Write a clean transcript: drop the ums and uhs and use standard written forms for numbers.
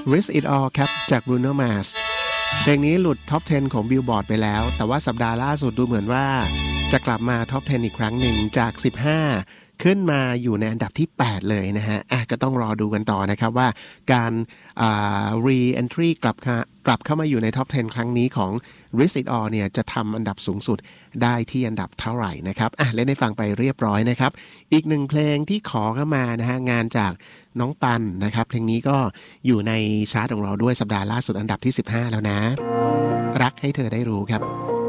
Risk It All ครับจาก Bruno Mars เพลงนี้หลุดท็อป 10 ของ Billboard ไปแล้วแต่ว่าสัปดาห์ล่าสุดดูเหมือนว่าจะกลับมาท็อป 10 อีกครั้งหนึ่งจาก 15 ขึ้นมาอยู่ในอันดับที่ 8 เลยนะฮะก็ต้องรอดูกันต่อนะครับว่าการre-entry กลับเข้ามาอยู่ในท็อป 10 ครั้งนี้ของ Risk It All เนี่ยจะทำอันดับสูงสุดได้ที่อันดับเท่าไหร่นะครับเล่นให้ฟังไปเรียบร้อยนะครับอีกหนึ่งเพลงที่ขอเข้ามานะฮะงานจากน้องปันนะครับเพลงนี้ก็อยู่ในชาร์ตของเราด้วยสัปดาห์ล่าสุดอันดับที่ 15 แล้วนะรักให้เธอได้รู้ครับ